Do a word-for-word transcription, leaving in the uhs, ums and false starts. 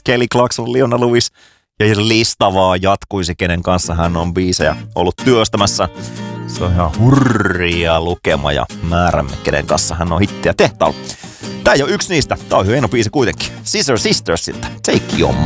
Kelly Clarkson, Leona Lewis. Ja lista vaan jatkuisi, kenen kanssa hän on biisejä ollut työstämässä. Se on ihan hurria lukema ja määrämme, kenen kanssa hän on hittiä tehtaalla. Tää ei ole yksi niistä. Tää on hieno biisi kuitenkin. Scissor Sistersilta. Take Your